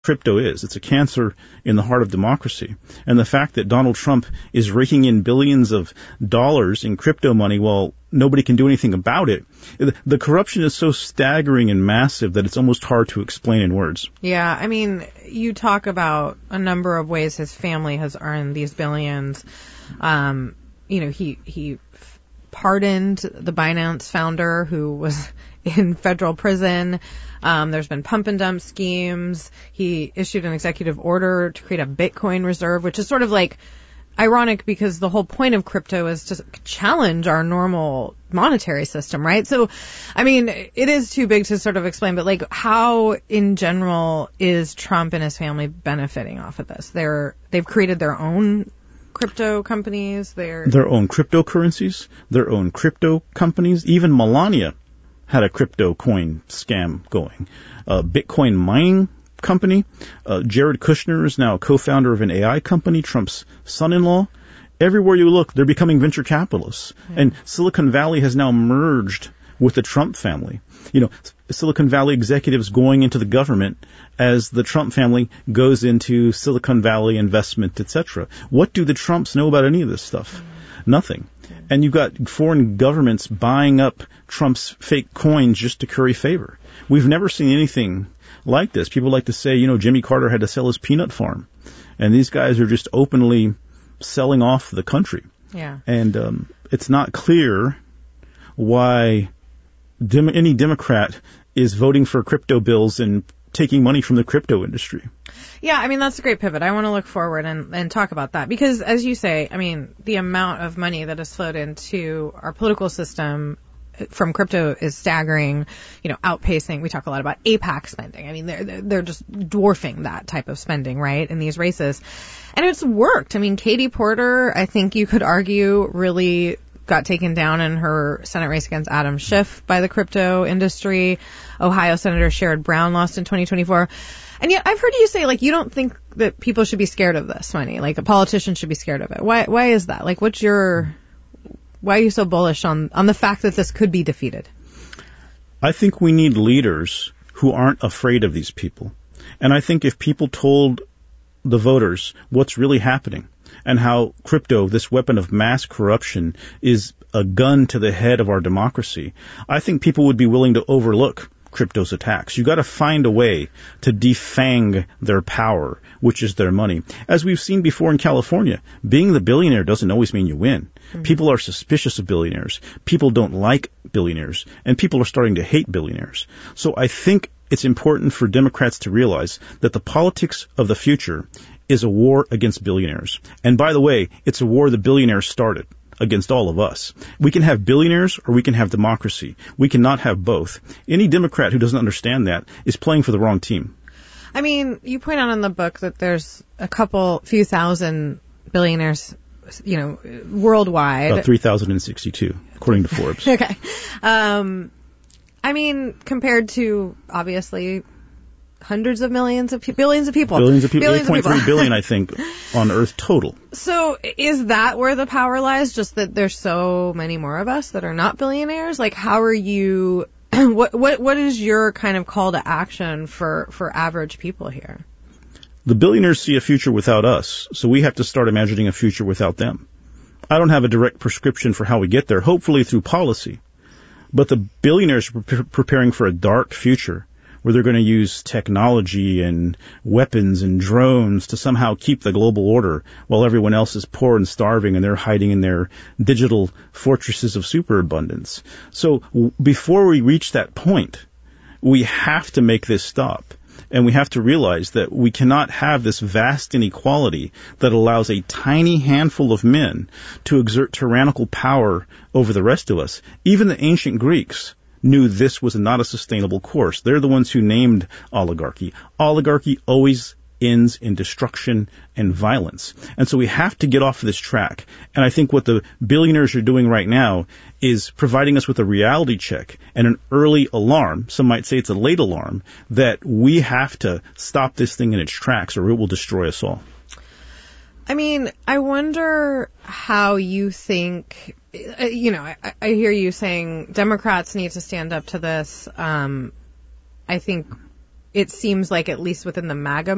crypto is. It's a cancer in the heart of democracy. And the fact that Donald Trump is raking in billions of dollars in crypto money while nobody can do anything about it, the corruption is so staggering and massive that it's almost hard to explain in words. Yeah, I mean, you talk about a number of ways his family has earned these billions. He pardoned the Binance founder who was in federal prison. There's been pump and dump schemes. He issued an executive order to create a Bitcoin reserve, which is sort of like ironic because the whole point of crypto is to challenge our normal monetary system, right? So, I mean, it is too big to sort of explain, but like how in general is Trump and his family benefiting off of this? They've created their own crypto companies, their own cryptocurrencies, their own crypto companies. Even Melania had a crypto coin scam going. Bitcoin mining company. Jared Kushner is now a co-founder of an AI company, Trump's son-in-law. Everywhere you look, they're becoming venture capitalists. Yeah. And Silicon Valley has now merged with the Trump family. Silicon Valley executives going into the government as the Trump family goes into Silicon Valley investment, etc. What do the Trumps know about any of this stuff? Nothing. And you've got foreign governments buying up Trump's fake coins just to curry favor. We've never seen anything like this. People like to say, Jimmy Carter had to sell his peanut farm. And these guys are just openly selling off the country. Yeah. And it's not clear why any Democrat is voting for crypto bills and taking money from the crypto industry. Yeah, I mean, that's a great pivot. I want to look forward and talk about that because, as you say, I mean, the amount of money that has flowed into our political system from crypto is staggering, outpacing. We talk a lot about AIPAC spending. I mean, they're just dwarfing that type of spending, right, in these races. And it's worked. I mean, Katie Porter, I think you could argue, really got taken down in her Senate race against Adam Schiff by the crypto industry. Ohio Senator Sherrod Brown lost in 2024. And yet I've heard you say, you don't think that people should be scared of this money. Like, a politician should be scared of it. Why is that? Like, why are you so bullish on the fact that this could be defeated? I think we need leaders who aren't afraid of these people. And I think if people told the voters what's really happening and how crypto, this weapon of mass corruption, is a gun to the head of our democracy, I think people would be willing to overlook crypto's attacks. You got to find a way to defang their power, which is their money. As we've seen before in California, being the billionaire doesn't always mean you win. Mm-hmm. People are suspicious of billionaires. People don't like billionaires, and people are starting to hate billionaires. So I think it's important for Democrats to realize that the politics of the future is a war against billionaires. And by the way, it's a war the billionaires started against all of us. We can have billionaires or we can have democracy. We cannot have both. Any Democrat who doesn't understand that is playing for the wrong team. I mean, you point out in the book that there's few thousand billionaires, worldwide. About 3,062, according to Forbes. Okay. I mean, compared to, obviously, hundreds of millions of billions of people. Billions of people. 8.3 billion, I think, on Earth total. So is that where the power lies? Just that there's so many more of us that are not billionaires? Like, how are you, what is your kind of call to action for average people here? The billionaires see a future without us, so we have to start imagining a future without them. I don't have a direct prescription for how we get there, hopefully through policy. But the billionaires are preparing for a dark future where they're going to use technology and weapons and drones to somehow keep the global order while everyone else is poor and starving and they're hiding in their digital fortresses of superabundance. So before we reach that point, we have to make this stop. And we have to realize that we cannot have this vast inequality that allows a tiny handful of men to exert tyrannical power over the rest of us. Even the ancient Greeks knew this was not a sustainable course. They're the ones who named oligarchy. Oligarchy always ends in destruction and violence. And so we have to get off this track. And I think what the billionaires are doing right now is providing us with a reality check and an early alarm. Some might say it's a late alarm that we have to stop this thing in its tracks or it will destroy us all. I mean, I wonder how you think, I hear you saying Democrats need to stand up to this. I think it seems like, at least within the MAGA